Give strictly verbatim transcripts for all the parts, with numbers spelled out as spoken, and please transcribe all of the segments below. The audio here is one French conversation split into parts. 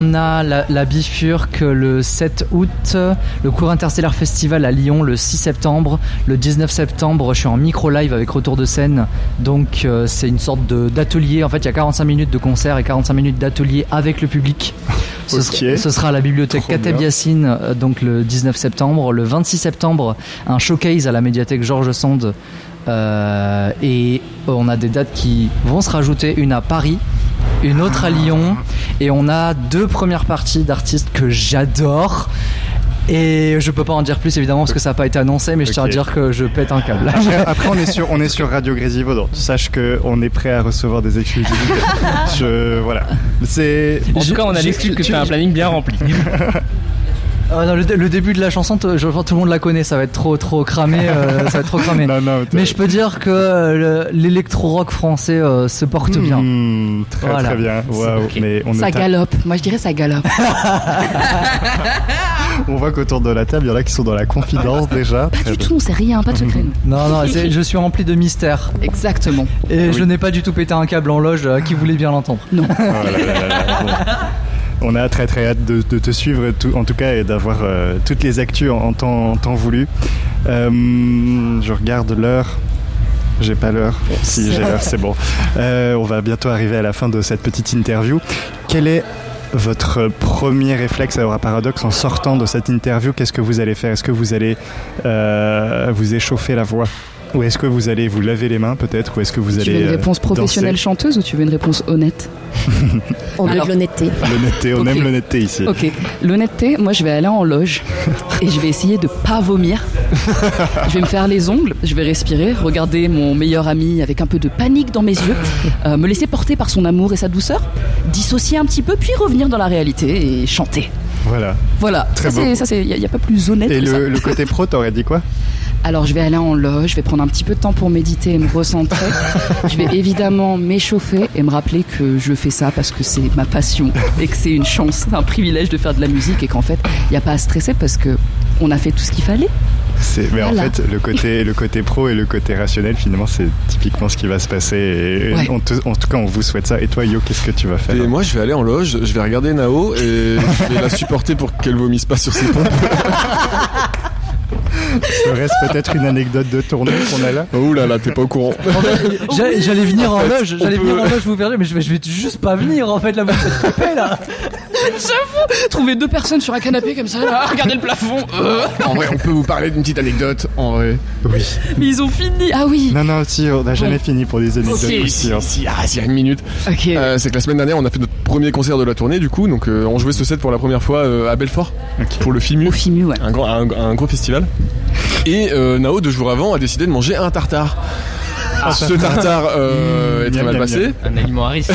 On a la, la Bifurque le sept août, le Cours Interstellaire Festival à Lyon le six septembre, le dix-neuf septembre je suis en micro-live avec retour de scène, donc euh, c'est une sorte de, d'atelier, en fait il y a quarante-cinq minutes de concert et quarante-cinq minutes d'atelier avec le public. Ce, okay. sera, ce sera à la bibliothèque Kateb Yassine euh, donc le dix-neuf septembre, le vingt-six septembre un showcase à la médiathèque Georges Sand euh, et on a des dates qui vont se rajouter, une à Paris, une autre à Lyon, et on a deux premières parties d'artistes que j'adore. Et je peux pas en dire plus évidemment parce que ça n'a pas été annoncé, mais je tiens okay. à dire que je pète un câble. Après, après on est sur on est sur Radio Grésivaudan. Donc sache que on est prêt à recevoir des exclusivités. Je voilà. C'est. En tout cas, on a l'exclu que tu as un planning bien rempli. Ah non, le, le début de la chanson, t- je pense tout le monde la connaît, ça va être trop trop cramé, euh, ça va être trop cramé. non, non, mais je peux dire que euh, le, l'électro-rock français euh, se porte mmh, bien. Très voilà. très bien. Wow. Okay. Mais on ça ta... galope. Moi je dirais ça galope. On voit qu'autour de la table, il y en a qui sont dans la confidence pas, déjà. Pas très du bien. tout, c'est rien, pas de secret. Non, non, c'est, je suis rempli de mystères. Exactement. Et oui. je n'ai pas du tout pété un câble en loge, euh, qui voulait bien l'entendre. Non. Oh là là là là. Bon. On a très très hâte de, de te suivre tout, en tout cas et d'avoir euh, toutes les actus en, en, temps, en temps voulu. Euh, je regarde l'heure. J'ai pas l'heure. Si j'ai l'heure, c'est bon. Euh, on va bientôt arriver à la fin de cette petite interview. Quel est votre premier réflexe à Aura Paradox en sortant de cette interview? Qu'est-ce que vous allez faire? Est-ce que vous allez euh, vous échauffer la voix? Ou est-ce que vous allez vous laver les mains peut-être? Ou est-ce que vous allez Tu veux une réponse euh, professionnelle danser? chanteuse ou tu veux une réponse honnête? On veut de l'honnêteté. L'honnêteté, on okay. aime l'honnêteté ici. Ok, l'honnêteté, moi je vais aller en loge et je vais essayer de pas vomir. Je vais me faire les ongles, je vais respirer, regarder mon meilleur ami avec un peu de panique dans mes yeux, euh, me laisser porter par son amour et sa douceur, dissocier un petit peu puis revenir dans la réalité et chanter. Voilà. Voilà, très ça, c'est, ça c'est, y a, y a pas plus honnête et que le, ça. Et le côté pro, t'aurais dit quoi? Alors je vais aller en loge, je vais prendre un petit peu de temps pour méditer et me recentrer. Je vais évidemment m'échauffer et me rappeler que je fais ça parce que c'est ma passion et que c'est une chance, un privilège de faire de la musique et qu'en fait il n'y a pas à stresser parce que on a fait tout ce qu'il fallait. C'est, mais voilà. En fait, le côté, le côté pro et le côté rationnel, finalement, c'est typiquement ce qui va se passer. Et ouais. on te, en tout cas, on vous souhaite ça. Et toi, Yo, qu'est-ce que tu vas faire? Et moi, je vais aller en loge, je vais regarder Nao et je vais la supporter pour qu'elle vomisse pas sur ses pompes. Serait-ce peut-être une anecdote de tournée qu'on a là? Ouh là là, t'es pas au courant. J'allais, j'allais venir en, en fait, loge, j'allais peut... venir en loge vous faire, mais je vais, je vais juste pas venir en fait là, vous faites flipper là. J'avoue, trouver deux personnes sur un canapé comme ça, là, regarder le plafond. Euh. En vrai, on peut vous parler d'une petite anecdote. En vrai, oui. Mais ils ont fini. Ah oui. Non non, si on n'a jamais bon. fini pour des anecdotes. Okay. Aussi, si, hein. si, ah, si, une minute. Ok. Euh, c'est que la semaine dernière, on a fait notre premier concert de la tournée, du coup, donc euh, on jouait ce set pour la première fois euh, à Belfort okay. pour le FIMU. Au FIMU, ouais. Un, grand, un, un gros festival. Et euh, Nao, deux jours avant, a décidé de manger un tartare. Ah, ce tartare euh, mmh, est très mal passé. Bien. Un aliment à risque.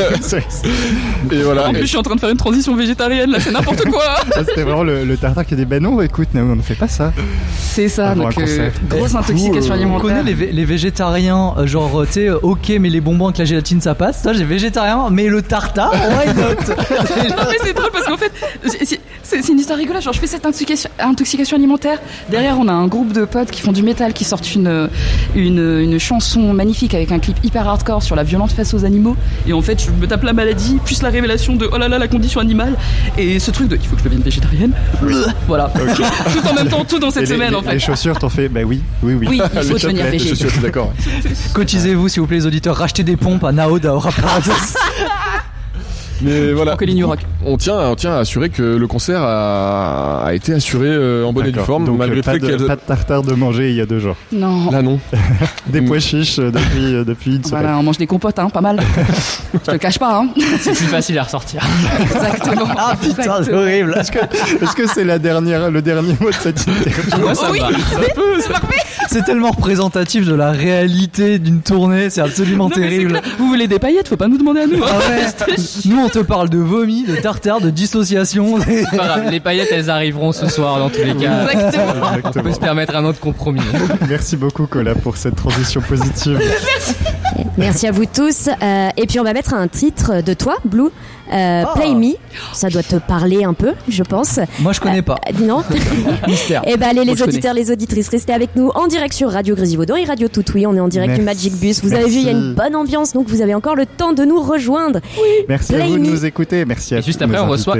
Et voilà. En plus, je suis en train de faire une transition végétarienne, là, c'est n'importe quoi. C'était vraiment le, le tartare qui a dit ben non, écoute, non, on ne fait pas ça. C'est ça, donc euh, grosse intoxication euh, alimentaire. On connaît les, vé- les végétariens, euh, genre, tu sais, euh, ok, mais les bonbons avec la gélatine ça passe. Toi, j'ai végétarien, mais le tartare, why not? Non, mais c'est drôle parce qu'en fait, c'est, c'est, c'est une histoire rigolote. Genre, je fais cette intoxication, intoxication alimentaire. Derrière, on a un groupe de potes qui font du métal, qui sortent une, une, une chanson magnifique avec un clip hyper hardcore sur la violence face aux animaux. Et en fait, je me tape la maladie, plus la révélation de oh là là, la condition animale. Et ce truc de il faut que je devienne végétarienne. Voilà. Okay. Tout en même temps, tout dans cette et semaine les, en fait. Les chaussures, t'en fais bah oui, oui, oui. Oui, il faut devenir végé. Les chaussures, je suis d'accord. Cotisez-vous, s'il vous plaît, les auditeurs, rachetez des pompes à Nao d'Aura Paradox. Mais voilà, que les New Rock. On tient, on tient à assurer que le concert a, a été assuré euh, en bonne et due forme. Donc malgré pas, le fait de, qu'il y a pas de tartare de manger il y a deux jours. Non. Là non. Des pois chiches euh, depuis, euh, depuis une semaine. Voilà, on mange des compotes, hein, pas mal. Je te le cache pas, hein. C'est plus facile à ressortir. Exactement. Ah putain, Exactement. c'est horrible. Est-ce que, est-ce que c'est la dernière, le dernier mot de cette interview? Ouais, ça oui, va. c'est, c'est parfait. C'est tellement représentatif de la réalité d'une tournée, c'est absolument non, terrible. C'est Vous voulez des paillettes, faut pas nous demander à nous. Hein. Ah ouais. Nous on te parle de vomi, de tartare, de dissociation. C'est pas grave, les paillettes elles arriveront ce soir dans tous les cas. Exactement. On peut se permettre un autre compromis. Merci beaucoup Cola pour cette transition positive. Merci. Merci à vous tous. Euh, et puis on va mettre un titre de toi, Blue. Euh, Oh. Play Me. Ça doit te parler un peu, je pense. Moi, je connais pas. Euh, non. Mystère. Et ben allez, Moi, les je auditeurs, les auditrices, restez avec nous en direct sur Radio Grésivaudon et Radio Toutouille. On est en direct du Merci. Magic Bus. Vous avez vu, il y a une Merci. bonne ambiance, donc vous avez encore le temps de nous rejoindre. Merci à Play vous de Me. nous écouter. Merci à Et juste tous après, nos on reçoit invités.